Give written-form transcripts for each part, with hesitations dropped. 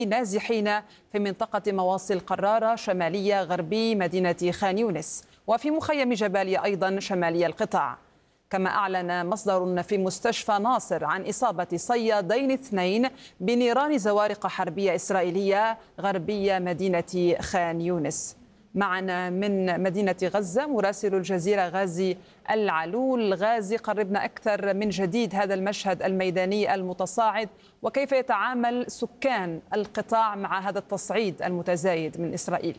نازحين في منطقة مواصل قرارة شمالية غربي مدينة خان يونس، وفي مخيم جباليا أيضا شمالي القطاع. كما أعلن مصدر في مستشفى ناصر عن إصابة صيادين 2 بنيران زوارق حربية إسرائيلية غربية مدينة خان يونس. معنا من مدينة غزة مراسل الجزيرة غازي العلول. غازي، قربنا أكثر من جديد هذا المشهد الميداني المتصاعد، وكيف يتعامل سكان القطاع مع هذا التصعيد المتزايد من إسرائيل؟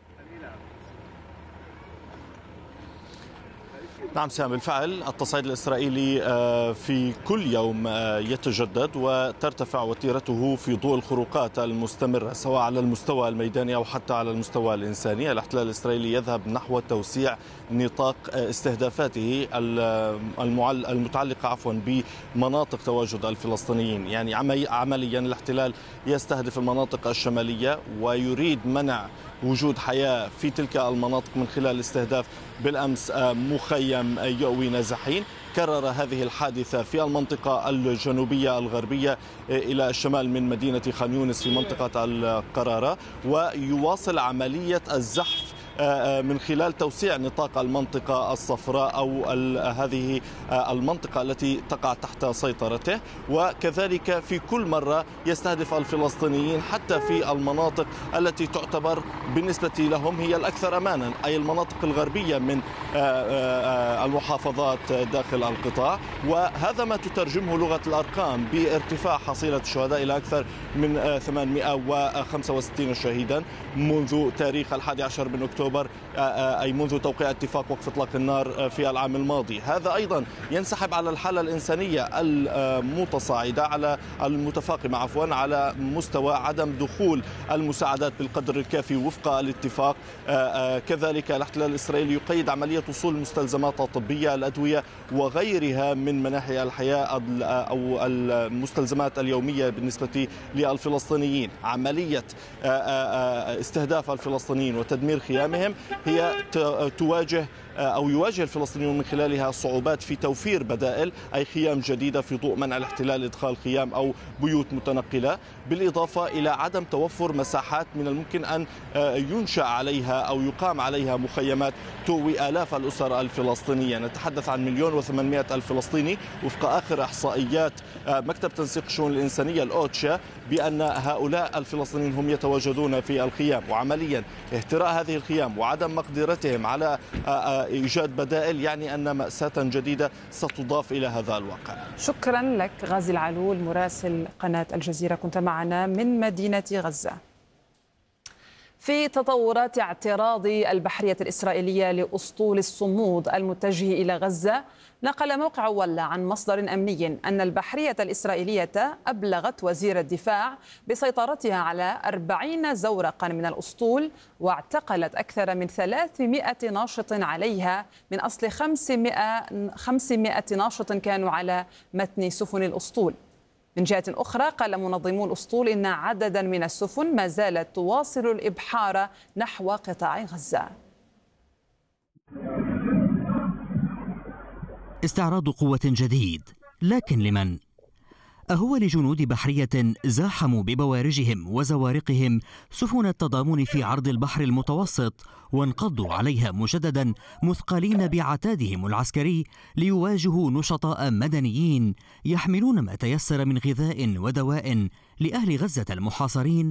نعم سام، بالفعل التصعيد الإسرائيلي في كل يوم يتجدد وترتفع وتيرته في ضوء الخروقات المستمرة سواء على المستوى الميداني أو حتى على المستوى الإنساني. الاحتلال الإسرائيلي يذهب نحو توسيع نطاق استهدافاته المتعلقة بمناطق تواجد الفلسطينيين. يعني عمليا الاحتلال يستهدف المناطق الشمالية ويريد منع وجود حياة في تلك المناطق من خلال استهداف بالأمس مخيم يؤوي نازحين. كرر هذه الحادثة في المنطقة الجنوبية الغربية إلى الشمال من مدينة خان يونس في منطقة القرارة، ويواصل عملية الزحف من خلال توسيع نطاق المنطقة الصفراء أو هذه المنطقة التي تقع تحت سيطرته، وكذلك في كل مرة يستهدف الفلسطينيين حتى في المناطق التي تعتبر بالنسبة لهم هي الأكثر أمانا، أي المناطق الغربية من المحافظات داخل القطاع. وهذا ما تترجمه لغة الأرقام بارتفاع حصيلة الشهداء إلى أكثر من 865 شهيدا منذ تاريخ 11 من أكتوبر، أي منذ توقيع اتفاق وقف إطلاق النار في العام الماضي. هذا أيضا ينسحب على الحالة الإنسانية المتصاعدة، على المتفاقمة على مستوى عدم دخول المساعدات بالقدر الكافي وفق الاتفاق. كذلك الاحتلال الإسرائيلي يقيد عملية وصول المستلزمات الطبية، الأدوية وغيرها من مناحي الحياة أو المستلزمات اليومية بالنسبة للفلسطينيين. عملية استهداف الفلسطينيين وتدمير خيامهم هي تواجه أو يواجه الفلسطينيون من خلالها صعوبات في توفير بدائل، أي خيام جديدة في ضوء منع الاحتلال إدخال خيام أو بيوت متنقلة، بالإضافة إلى عدم توفر مساحات من الممكن أن ينشأ عليها أو يقام عليها مخيمات تؤوي آلاف الأسر الفلسطينية. نتحدث عن 1,800,000 فلسطيني وفق آخر إحصائيات مكتب تنسيق الشؤون الإنسانية الأوتشا، بأن هؤلاء الفلسطينيين هم يتواجدون في الخيام. وعمليا اهتراء هذه الخيام وعدم مقدرتهم على إيجاد بدائل يعني أن مأساة جديدة ستضاف إلى هذا الواقع. شكرا لك غازي العلول مراسل قناة الجزيرة، كنت معنا من مدينة غزة. في تطورات اعتراض البحرية الإسرائيلية لأسطول الصمود المتجه إلى غزة، نقل موقع ولا عن مصدر أمني أن البحرية الإسرائيلية أبلغت وزير الدفاع بسيطرتها على 40 زورقا من الأسطول، واعتقلت أكثر من 300 ناشط عليها من أصل 500 ناشط كانوا على متن سفن الأسطول. من جهة أخرى قال منظمو الأسطول إن عددا من السفن ما زالت تواصل الإبحار نحو قطاع غزة. استعراض قوة جديد، لكن لمن؟ أهو لجنود بحرية زاحموا ببوارجهم وزوارقهم سفن التضامن في عرض البحر المتوسط وانقضوا عليها مجددا مثقلين بعتادهم العسكري ليواجهوا نشطاء مدنيين يحملون ما تيسر من غذاء ودواء لأهل غزة المحاصرين؟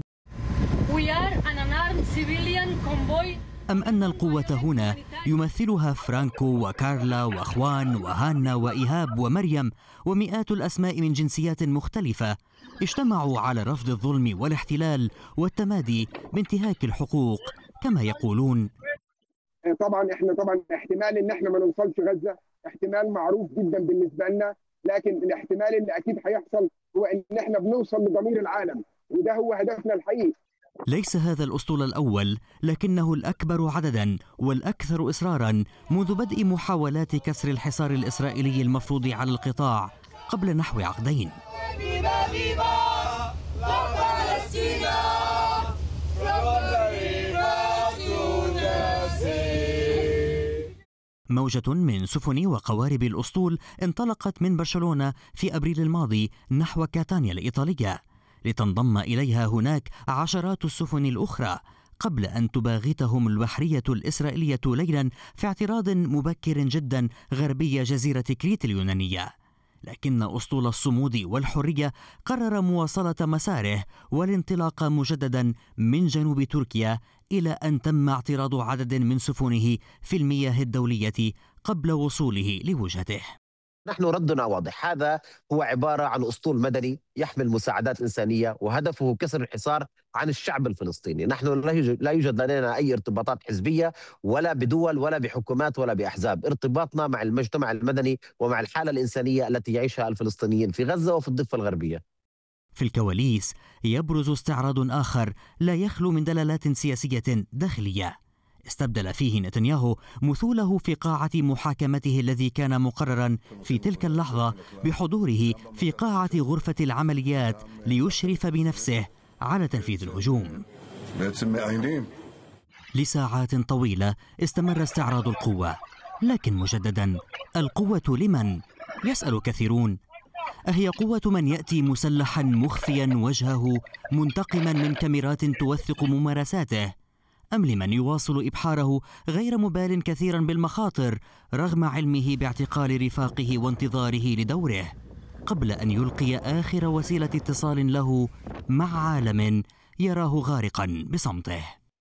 أم أن القوة هنا يمثلها فرانكو وكارلا وأخوان وهانا وإيهاب ومريم ومئات الأسماء من جنسيات مختلفة اجتمعوا على رفض الظلم والاحتلال والتمادي بانتهاك الحقوق كما يقولون؟ طبعا احتمال ان احنا ما نوصلش غزة احتمال معروف جدا بالنسبة لنا، لكن الاحتمال اللي اكيد هيحصل هو ان احنا بنوصل لضمير العالم، وده هو هدفنا الحقيقي. ليس هذا الأسطول الأول، لكنه الأكبر عددا والأكثر إصرارا منذ بدء محاولات كسر الحصار الإسرائيلي المفروض على القطاع قبل نحو عقدين. موجة من سفن وقوارب الأسطول انطلقت من برشلونة في أبريل الماضي نحو كاتانيا الإيطالية لتنضم إليها هناك عشرات السفن الأخرى قبل أن تباغتهم البحرية الإسرائيلية ليلا في اعتراض مبكر جدا غربي جزيرة كريت اليونانية. لكن أسطول الصمود والحرية قرر مواصلة مساره والانطلاق مجددا من جنوب تركيا إلى أن تم اعتراض عدد من سفنه في المياه الدولية قبل وصوله لوجهته. نحن ردنا واضح، هذا هو عبارة عن أسطول مدني يحمل مساعدات إنسانية وهدفه كسر الحصار عن الشعب الفلسطيني. نحن لا يوجد لدينا أي ارتباطات حزبية ولا بدول ولا بحكومات ولا بأحزاب. ارتباطنا مع المجتمع المدني ومع الحالة الإنسانية التي يعيشها الفلسطينيين في غزة وفي الضفة الغربية. في الكواليس يبرز استعراض آخر لا يخلو من دلالات سياسية داخلية. استبدل فيه نتنياهو مثوله في قاعة محاكمته الذي كان مقررا في تلك اللحظة بحضوره في قاعة غرفة العمليات ليشرف بنفسه على تنفيذ الهجوم. لساعات طويلة استمر استعراض القوة، لكن مجددا القوة لمن؟ يسأل كثيرون. أهي قوة من يأتي مسلحا مخفيا وجهه منتقما من كاميرات توثق ممارساته، أم لمن يواصل إبحاره غير مبال كثيرا بالمخاطر رغم علمه باعتقال رفاقه وانتظاره لدوره قبل أن يلقي آخر وسيلة اتصال له مع عالم يراه غارقا بصمته؟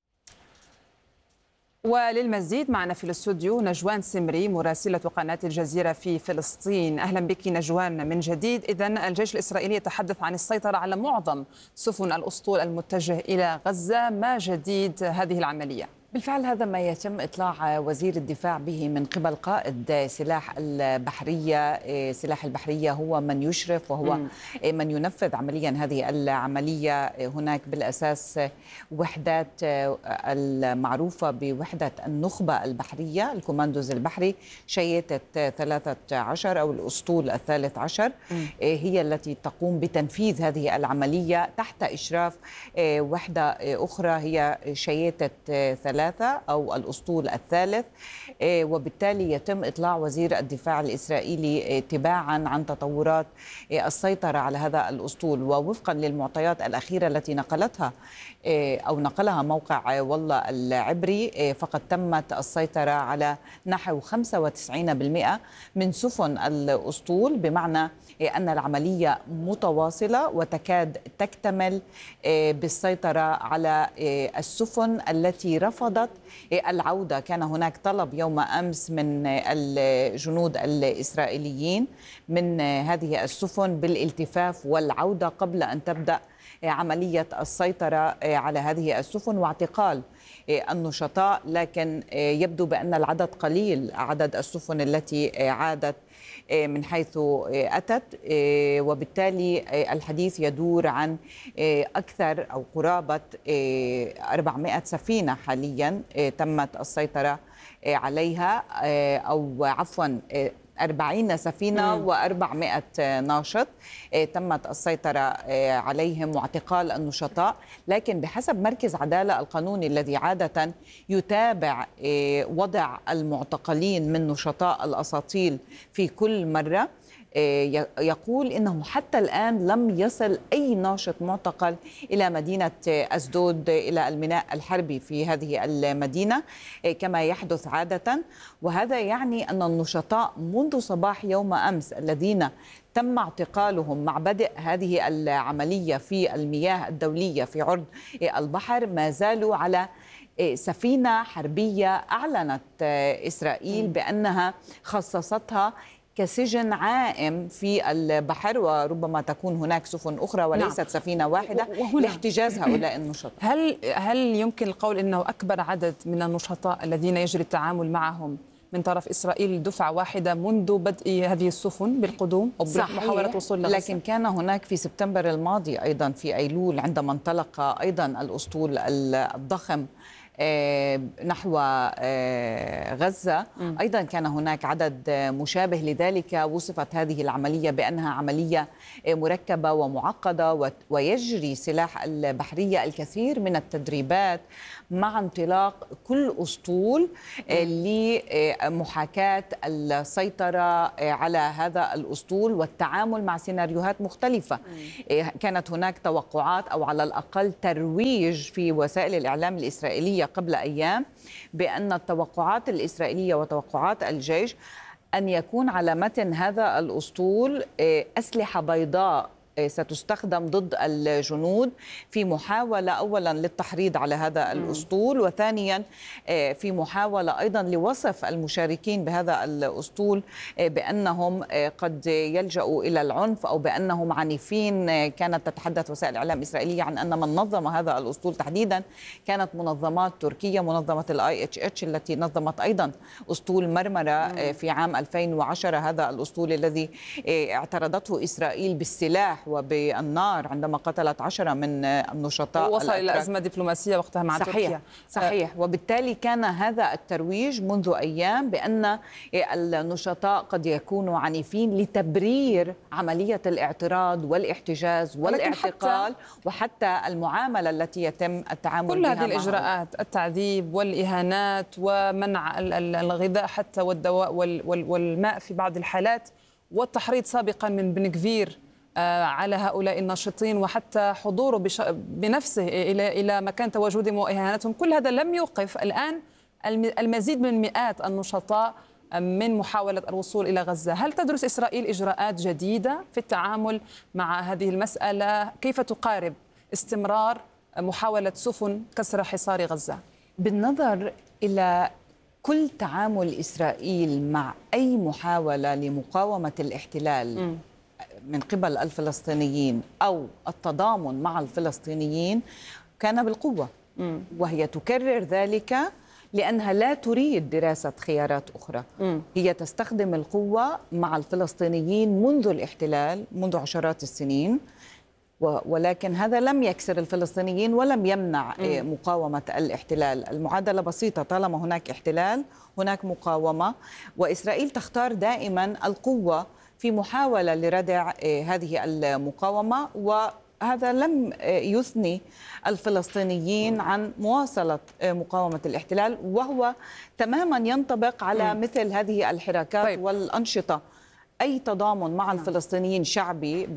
وللمزيد معنا في الاستوديو نجوان سمري مراسلة قناة الجزيرة في فلسطين. أهلا بك نجوان من جديد. إذن الجيش الإسرائيلي يتحدث عن السيطرة على معظم سفن الأسطول المتجه إلى غزة، ما جديد هذه العملية؟ بالفعل هذا ما يتم إطلاع وزير الدفاع به من قبل قائد سلاح البحرية. سلاح البحرية هو من يشرف وهو من ينفذ عمليا هذه العملية. هناك بالأساس وحدات المعروفة بوحدة النخبة البحرية، الكوماندوز البحري، شيتة 13 أو الأسطول 13 هي التي تقوم بتنفيذ هذه العملية تحت إشراف وحدة أخرى هي شيتة 3 أو الأسطول الثالث. وبالتالي يتم إطلاع وزير الدفاع الإسرائيلي تباعا عن تطورات السيطرة على هذا الأسطول. ووفقا للمعطيات الأخيرة التي نقلها موقع والله العبري، فقد تمت السيطرة على نحو 95% من سفن الأسطول، بمعنى أن العملية متواصلة وتكاد تكتمل بالسيطرة على السفن التي رفضت العودة. كان هناك طلب يوم أمس من الجنود الإسرائيليين من هذه السفن بالالتفاف والعودة قبل أن تبدأ عملية السيطرة على هذه السفن واعتقال النشطاء، لكن يبدو بأن العدد قليل، عدد السفن التي عادت من حيث أتت، وبالتالي الحديث يدور عن أكثر أو قرابة 400 سفينة حاليا تمت السيطرة عليها، أو عفوا 40 سفينة و400 ناشط تمت السيطرة عليهم واعتقال النشطاء. لكن بحسب مركز عدالة القانوني الذي عادة يتابع وضع المعتقلين من نشطاء الأساطيل في كل مرة، يقول إنه حتى الآن لم يصل أي ناشط معتقل إلى مدينة أسدود، إلى الميناء الحربي في هذه المدينة كما يحدث عادة. وهذا يعني أن النشطاء منذ صباح يوم أمس الذين تم اعتقالهم مع بدء هذه العملية في المياه الدولية في عرض البحر ما زالوا على سفينة حربية أعلنت إسرائيل بأنها خصصتها كسجن عائم في البحر، وربما تكون هناك سفن أخرى وليست سفينة واحدة لاحتجاز هؤلاء النشطاء. هل يمكن القول أنه أكبر عدد من النشطاء الذين يجري التعامل معهم من طرف إسرائيل دفعة واحدة منذ بدء هذه السفن بالقدوم أو بمحاولة وصول لغزة؟ لكن كان هناك في سبتمبر الماضي أيضا في أيلول عندما انطلق أيضا الأسطول الضخم نحو غزة. أيضا كان هناك عدد مشابه لذلك. وصفت هذه العملية بأنها عملية مركبة ومعقدة، ويجري سلاح البحرية الكثير من التدريبات مع انطلاق كل أسطول لمحاكاة السيطرة على هذا الأسطول والتعامل مع سيناريوهات مختلفة. كانت هناك توقعات أو على الأقل ترويج في وسائل الإعلام الإسرائيلية قبل أيام بأن التوقعات الإسرائيلية وتوقعات الجيش أن يكون على متن هذا الأسطول أسلحة بيضاء ستستخدم ضد الجنود في محاولة أولا للتحريض على هذا الأسطول، وثانيا في محاولة أيضا لوصف المشاركين بهذا الأسطول بأنهم قد يلجأوا إلى العنف أو بأنهم عنيفين. كانت تتحدث وسائل الإعلام الإسرائيلية عن أن من نظم هذا الأسطول تحديدا كانت منظمات تركية، منظمة IHH التي نظمت أيضا أسطول مرمرة في عام 2010، هذا الأسطول الذي اعترضته إسرائيل بالسلاح وبالنار عندما قتلت 10 من النشطاء. وصل إلى أزمة دبلوماسية وقتها مع تركيا. صحيح. وبالتالي كان هذا الترويج منذ أيام بأن النشطاء قد يكونوا عنيفين لتبرير عملية الاعتراض والاحتجاز والاعتقال وحتى المعاملة التي يتم التعامل كل بها هذه الإجراءات، التعذيب والإهانات ومنع الغذاء حتى والدواء والماء في بعض الحالات، والتحريض سابقا من بن غفير على هؤلاء الناشطين وحتى حضوره بنفسه إلى مكان تواجدهم وإهانتهم، كل هذا لم يوقف الآن المزيد من مئات النشطاء من محاولة الوصول إلى غزة. هل تدرس إسرائيل إجراءات جديدة في التعامل مع هذه المسألة؟ كيف تقارب استمرار محاولة سفن كسر حصار غزة؟ بالنظر إلى كل تعامل إسرائيل مع أي محاولة لمقاومة الاحتلال من قبل الفلسطينيين أو التضامن مع الفلسطينيين كان بالقوة، وهي تكرر ذلك لأنها لا تريد دراسة خيارات أخرى. هي تستخدم القوة مع الفلسطينيين منذ الاحتلال، منذ عشرات السنين، ولكن هذا لم يكسر الفلسطينيين ولم يمنع مقاومة الاحتلال. المعادلة بسيطة، طالما هناك احتلال هناك مقاومة، وإسرائيل تختار دائما القوة في محاولة لردع هذه المقاومة، وهذا لم يثني الفلسطينيين عن مواصلة مقاومة الاحتلال، وهو تماما ينطبق على مثل هذه الحركات والأنشطة. أي تضامن مع الفلسطينيين شعبي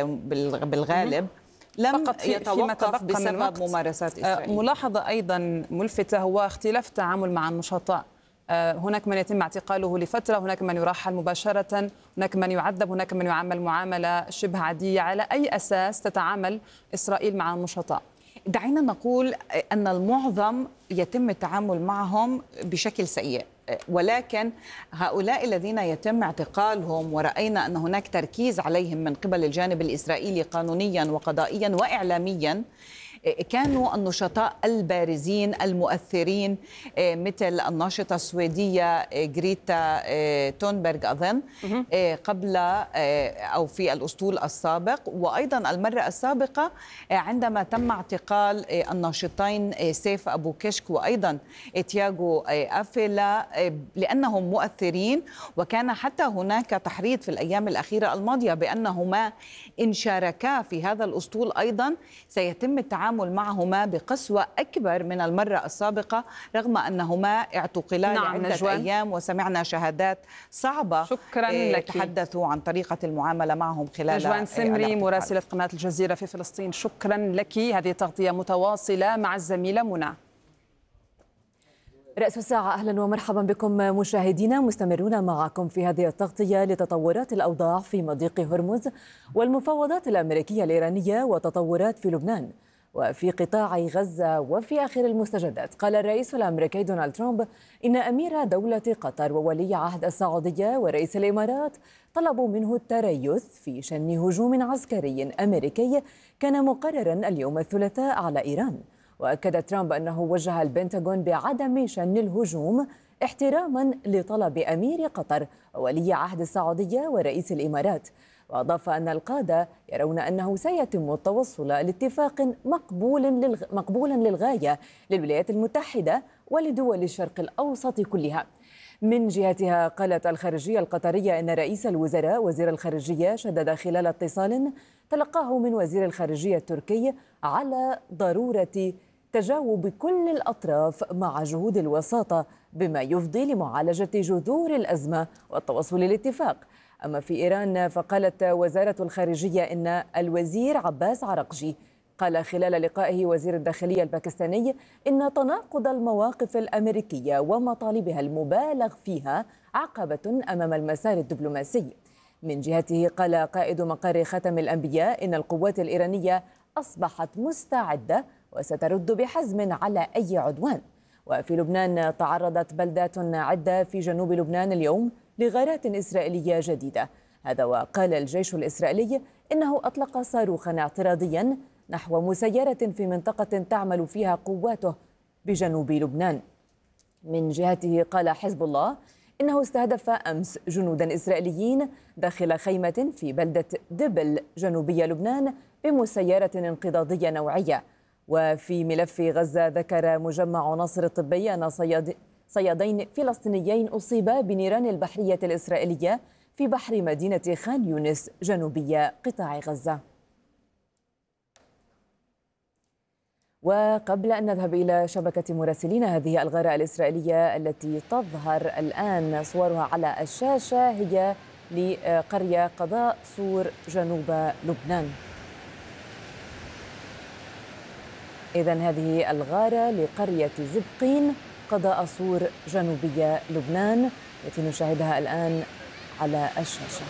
بالغالب لم يتوقف بسبب ممارسات إسرائيل. ملاحظة أيضا ملفتة هو اختلاف التعامل مع النشطاء. هناك من يتم اعتقاله لفترة، هناك من يرحل مباشرة، هناك من يعذب، هناك من يعامل معاملة شبه عادية. على أي أساس تتعامل إسرائيل مع النشطاء؟ دعينا نقول أن المعظم يتم التعامل معهم بشكل سيء، ولكن هؤلاء الذين يتم اعتقالهم ورأينا أن هناك تركيز عليهم من قبل الجانب الإسرائيلي قانونيا وقضائيا وإعلاميا كانوا النشطاء البارزين المؤثرين، مثل الناشطة السويدية غريتا تونبرغ أظن قبل أو في الأسطول السابق، وأيضا المرة السابقة عندما تم اعتقال الناشطين سيف أبو كشك وأيضا تياغو أفيلا لأنهم مؤثرين. وكان حتى هناك تحريض في الأيام الأخيرة الماضية بأنهما إن شاركا في هذا الأسطول أيضا سيتم التعامل معهما بقسوة أكبر من المرة السابقة، رغم أنهما اعتقلا لعدة أيام وسمعنا شهادات صعبة. شكرا لك. تحدثوا عن طريقة المعاملة معهم خلال نجوان سمري مراسلة قناة الجزيرة في فلسطين، شكرا لك. هذه تغطية متواصلة مع الزميلة منى. رأس الساعة، أهلا ومرحبا بكم مشاهدينا، مستمرون معكم في هذه التغطية لتطورات الأوضاع في مضيق هرمز والمفاوضات الأمريكية الإيرانية وتطورات في لبنان وفي قطاع غزة. وفي آخر المستجدات قال الرئيس الأمريكي دونالد ترامب إن أمير دولة قطر وولي عهد السعودية ورئيس الإمارات طلبوا منه التريث في شن هجوم عسكري أمريكي كان مقررا اليوم الثلاثاء على إيران. وأكد ترامب أنه وجه البنتاغون بعدم شن الهجوم احتراما لطلب أمير قطر وولي عهد السعودية ورئيس الإمارات. وأضاف أن القادة يرون أنه سيتم التوصل لاتفاق مقبول للغاية للولايات المتحدة ولدول الشرق الأوسط كلها. من جهتها قالت الخارجية القطرية أن رئيس الوزراء وزير الخارجية شدد خلال اتصال تلقاه من وزير الخارجية التركي على ضرورة تجاوب كل الأطراف مع جهود الوساطة بما يفضي لمعالجة جذور الأزمة والتوصل للاتفاق. أما في إيران فقالت وزارة الخارجية إن الوزير عباس عرقجي قال خلال لقائه وزير الداخلية الباكستاني إن تناقض المواقف الأمريكية ومطالبها المبالغ فيها عقبة أمام المسار الدبلوماسي. من جهته قال قائد مقر ختم الأنبياء إن القوات الإيرانية أصبحت مستعدة وسترد بحزم على أي عدوان. وفي لبنان تعرضت بلدات عدة في جنوب لبنان اليوم لغارات إسرائيلية جديدة. هذا وقال الجيش الإسرائيلي إنه أطلق صاروخا اعتراضيا نحو مسيرة في منطقة تعمل فيها قواته بجنوب لبنان. من جهته قال حزب الله إنه استهدف أمس جنودا إسرائيليين داخل خيمة في بلدة دبل جنوبي لبنان بمسيرة انقضاضية نوعية. وفي ملف غزة ذكر مجمع ناصر الطبي أن صيادين فلسطينيين أصيبا بنيران البحرية الإسرائيلية في بحر مدينة خان يونس جنوبي قطاع غزة. وقبل أن نذهب إلى شبكة مراسلينا، هذه الغارة الإسرائيلية التي تظهر الآن صورها على الشاشة هي لقرية قضاء صور جنوب لبنان. إذن هذه الغارة لقرية زبقين قضاء صور جنوبية لبنان التي نشاهدها الآن على الشاشة.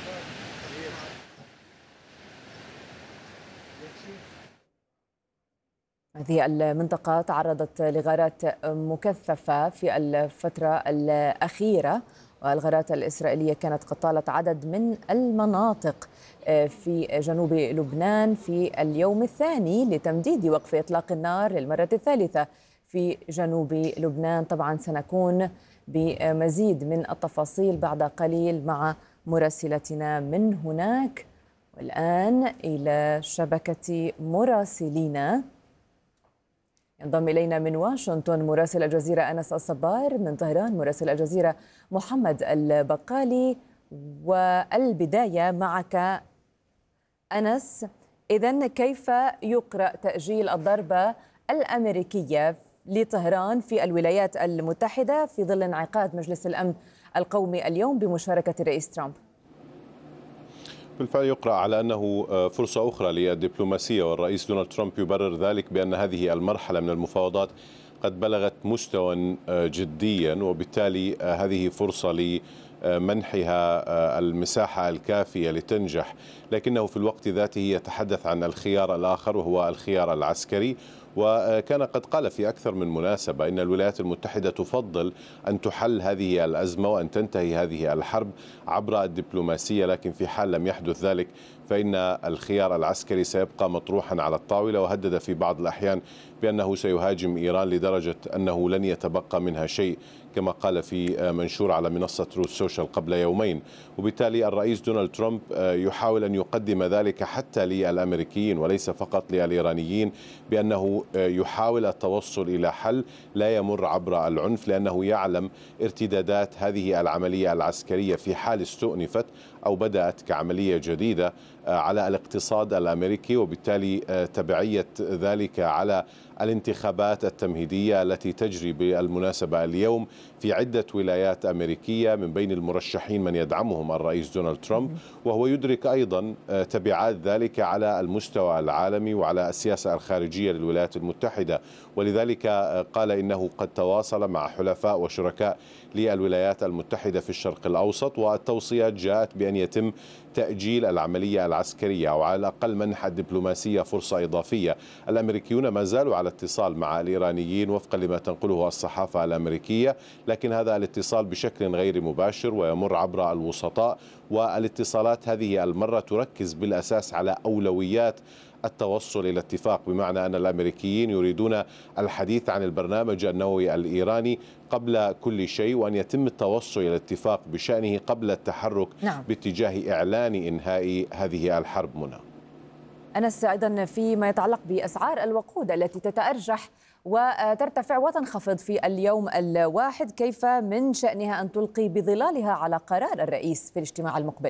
هذه المنطقة تعرضت لغارات مكثفة في الفترة الأخيرة، والغارات الإسرائيلية كانت قد طالت عدد من المناطق في جنوب لبنان في اليوم الثاني لتمديد وقف إطلاق النار للمرة الثالثة في جنوب لبنان. طبعا سنكون بمزيد من التفاصيل بعد قليل مع مراسلتنا من هناك. والآن إلى شبكة مراسلينا ينضم إلينا من واشنطن مراسل الجزيرة أنس الصبار، من طهران مراسل الجزيرة محمد البقالي. والبداية معك أنس، إذن كيف يقرأ تأجيل الضربة الأمريكية لطهران في الولايات المتحدة في ظل انعقاد مجلس الأمن القومي اليوم بمشاركة الرئيس ترامب؟ بالفعل يقرأ على أنه فرصة أخرى للدبلوماسية، والرئيس دونالد ترامب يبرر ذلك بأن هذه المرحلة من المفاوضات قد بلغت مستوى جديا، وبالتالي هذه فرصة لمنحها المساحة الكافية لتنجح. لكنه في الوقت ذاته يتحدث عن الخيار الآخر وهو الخيار العسكري، وكان قد قال في أكثر من مناسبة إن الولايات المتحدة تفضل أن تحل هذه الأزمة وأن تنتهي هذه الحرب عبر الدبلوماسية، لكن في حال لم يحدث ذلك فإن الخيار العسكري سيبقى مطروحا على الطاولة. وهدد في بعض الأحيان بأنه سيهاجم إيران لدرجة أنه لن يتبقى منها شيء، كما قال في منشور على منصة تروث سوشيال قبل يومين. وبالتالي الرئيس دونالد ترامب يحاول أن يقدم ذلك حتى للأمريكيين وليس فقط للإيرانيين، بأنه يحاول التوصل إلى حل لا يمر عبر العنف، لأنه يعلم ارتدادات هذه العملية العسكرية في حال استؤنفت أو بدأت كعملية جديدة على الاقتصاد الأمريكي، وبالتالي تبعية ذلك على الانتخابات التمهيدية التي تجري بالمناسبة اليوم في عدة ولايات أمريكية، من بين المرشحين من يدعمهم الرئيس دونالد ترامب. وهو يدرك أيضا تبعات ذلك على المستوى العالمي وعلى السياسة الخارجية للولايات المتحدة، ولذلك قال إنه قد تواصل مع حلفاء وشركاء للولايات المتحدة في الشرق الأوسط، والتوصيات جاءت بأن يتم تأجيل العملية العسكرية أو على الأقل منح الدبلوماسية فرصة إضافية. الأمريكيون ما زالوا على اتصال مع الإيرانيين وفقا لما تنقله الصحافة الأمريكية، لكن هذا الاتصال بشكل غير مباشر ويمر عبر الوسطاء، والاتصالات هذه المرة تركز بالأساس على أولويات التوصل إلى اتفاق، بمعنى أن الأمريكيين يريدون الحديث عن البرنامج النووي الإيراني قبل كل شيء، وأن يتم التوصل إلى اتفاق بشأنه قبل التحرك باتجاه إعلان إنهاء هذه الحرب. منى أنس، أيضا فيما يتعلق بأسعار الوقود التي تتأرجح وترتفع وتنخفض في اليوم الواحد، كيف من شأنها أن تلقي بظلالها على قرار الرئيس في الاجتماع المقبل؟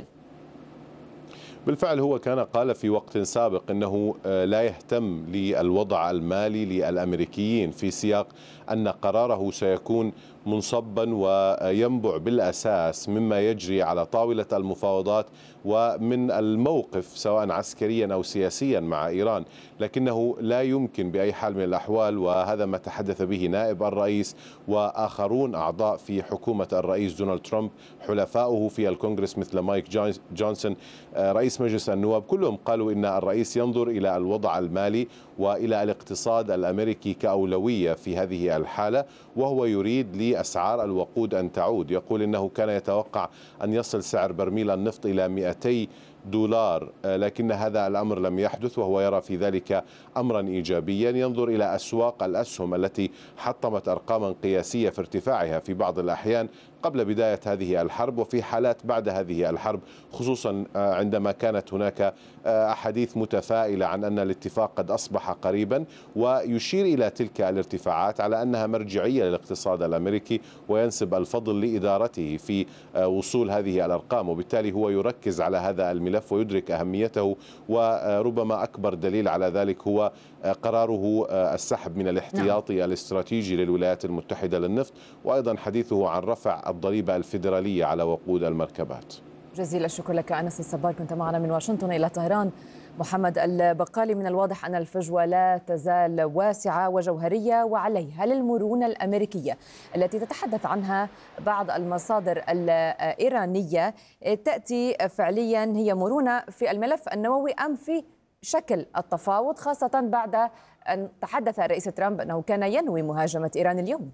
بالفعل هو كان قال في وقت سابق أنه لا يهتم للوضع المالي للأمريكيين، في سياق أن قراره سيكون منصبا وينبع بالأساس مما يجري على طاولة المفاوضات ومن الموقف سواء عسكريا أو سياسيا مع إيران، لكنه لا يمكن بأي حال من الأحوال، وهذا ما تحدث به نائب الرئيس وآخرون أعضاء في حكومة الرئيس دونالد ترامب حلفاؤه في الكونغرس مثل مايك جونسون رئيس مجلس النواب، كلهم قالوا إن الرئيس ينظر إلى الوضع المالي وإلى الاقتصاد الأمريكي كأولوية في هذه الحالة، وهو يريد لأسعار الوقود أن تعود. يقول إنه كان يتوقع أن يصل سعر برميل النفط إلى $200، لكن هذا الأمر لم يحدث، وهو يرى في ذلك أمرا إيجابيا. ينظر إلى أسواق الأسهم التي حطمت أرقاما قياسية في ارتفاعها في بعض الأحيان قبل بداية هذه الحرب وفي حالات بعد هذه الحرب، خصوصا عندما كانت هناك أحاديث متفائلة عن أن الاتفاق قد أصبح قريبا، ويشير إلى تلك الارتفاعات على أنها مرجعية للاقتصاد الأمريكي وينسب الفضل لإدارته في وصول هذه الأرقام، وبالتالي هو يركز على هذا الملف ويدرك أهميته، وربما أكبر دليل على ذلك هو قراره السحب من الاحتياطي الاستراتيجي للولايات المتحدة للنفط، وأيضا حديثه عن رفع الضريبة الفيدرالية على وقود المركبات. جزيل الشكر لك أنس الصبار، كنت معنا من واشنطن إلى طهران. محمد البقالي، من الواضح أن الفجوة لا تزال واسعة وجوهرية، وعليه هل المرونة الأمريكية التي تتحدث عنها بعض المصادر الإيرانية تأتي فعليا هي مرونة في الملف النووي أم في شكل التفاوض، خاصة بعد أن تحدث الرئيس ترامب أنه كان ينوي مهاجمة إيران اليوم؟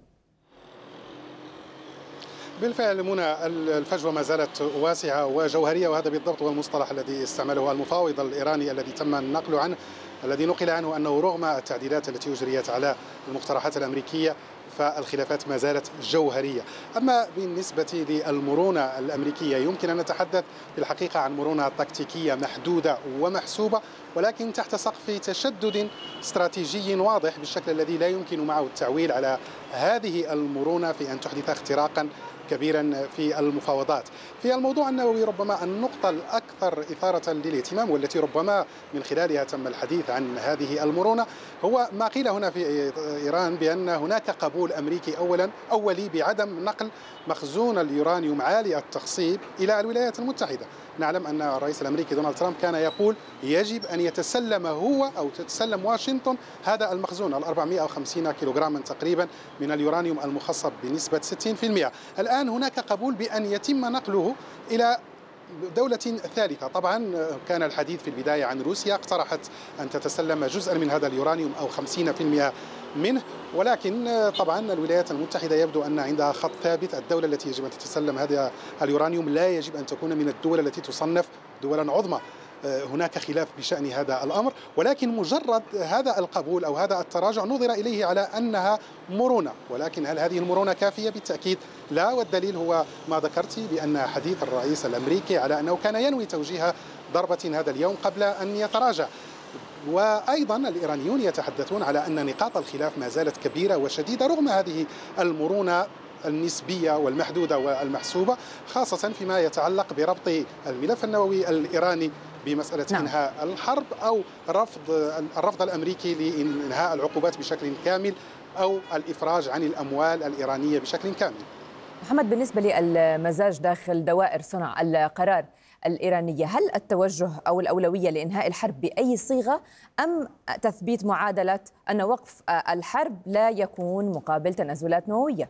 بالفعل منى، الفجوة ما زالت واسعة وجوهرية، وهذا بالضبط هو المصطلح الذي استعمله المفاوض الإيراني الذي تم النقل عنه، الذي نقل عنه أنه رغم التعديلات التي أجريت على المقترحات الأمريكية فالخلافات ما زالت جوهرية. أما بالنسبة للمرونة الأمريكية يمكن أن نتحدث في الحقيقة عن مرونة تكتيكية محدودة ومحسوبة، ولكن تحت سقف تشدد استراتيجي واضح بالشكل الذي لا يمكن معه التعويل على هذه المرونة في أن تحدث اختراقا كبيرا في المفاوضات. في الموضوع النووي ربما النقطة الأكثر إثارة للاهتمام والتي ربما من خلالها تم الحديث عن هذه المرونة هو ما قيل هنا في إيران بأن هناك قبول أمريكي أولي بعدم نقل مخزون اليورانيوم عالي التخصيب إلى الولايات المتحدة. نعلم أن الرئيس الأمريكي دونالد ترامب كان يقول يجب أن يتسلم هو أو تتسلم واشنطن هذا المخزون 450 كيلوغراما تقريبا من اليورانيوم المخصب بنسبة 60%. الآن هناك قبول بأن يتم نقله إلى دولة ثالثة. طبعا كان الحديث في البداية عن روسيا، اقترحت أن تتسلم جزءا من هذا اليورانيوم أو 50% منه، ولكن طبعا الولايات المتحدة يبدو أن عندها خط ثابت، الدولة التي يجب أن تتسلم هذا اليورانيوم لا يجب أن تكون من الدول التي تصنف دولا عظمى. هناك خلاف بشأن هذا الأمر، ولكن مجرد هذا القبول أو هذا التراجع نظر إليه على أنها مرونة، ولكن هل هذه المرونة كافية؟ بالتأكيد لا، والدليل هو ما ذكرت بأن حديث الرئيس الأمريكي على أنه كان ينوي توجيه ضربة هذا اليوم قبل أن يتراجع. وأيضا الإيرانيون يتحدثون على أن نقاط الخلاف ما زالت كبيرة وشديدة رغم هذه المرونة النسبية والمحدودة والمحسوبة، خاصة فيما يتعلق بربط الملف النووي الإيراني بمسألة إنهاء الحرب أو الرفض الأمريكي لإنهاء العقوبات بشكل كامل أو الإفراج عن الأموال الإيرانية بشكل كامل. محمد، بالنسبة للمزاج داخل دوائر صنع القرار الإيرانية، هل التوجه أو الأولوية لإنهاء الحرب بأي صيغة أم تثبيت معادلة أن وقف الحرب لا يكون مقابل تنازلات نووية؟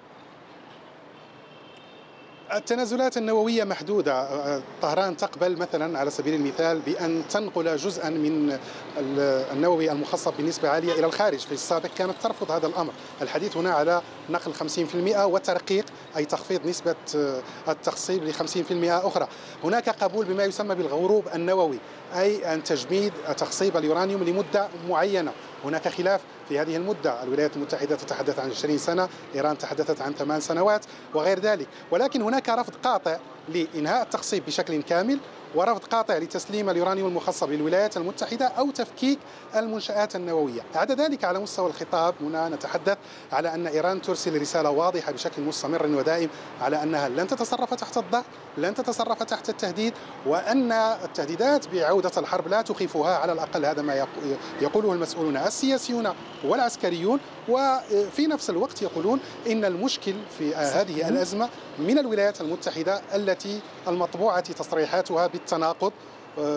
التنازلات النووية محدودة. طهران تقبل مثلا على سبيل المثال بأن تنقل جزءا من النووي المخصب بنسبة عالية إلى الخارج، في السابق كانت ترفض هذا الأمر. الحديث هنا على نقل 50% وترقيق أي تخفيض نسبة التخصيب ل 50% أخرى. هناك قبول بما يسمى بالغروب النووي، أي أن تجميد تخصيب اليورانيوم لمدة معينة. هناك خلاف في هذه المدة، الولايات المتحدة تتحدث عن 20 سنة، إيران تحدثت عن 8 سنوات وغير ذلك، ولكن هناك رفض قاطع لإنهاء التخصيب بشكل كامل، ورفض قاطع لتسليم اليورانيوم المخصب للولايات المتحدة أو تفكيك المنشآت النووية. عدا ذلك على مستوى الخطاب هنا نتحدث على أن إيران ترسل رسالة واضحة بشكل مستمر ودائم على أنها لن تتصرف تحت الضغط، لن تتصرف تحت التهديد، وأن التهديدات بعودة الحرب لا تخيفها، على الأقل هذا ما يقوله المسؤولون السياسيون والعسكريون. وفي نفس الوقت يقولون إن المشكل في هذه الأزمة من الولايات المتحدة التي المطبوعة تصريحاتها بالتناقض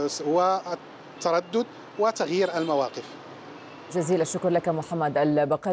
والتردد وتغيير المواقف. جزيل الشكر لك محمد البقال.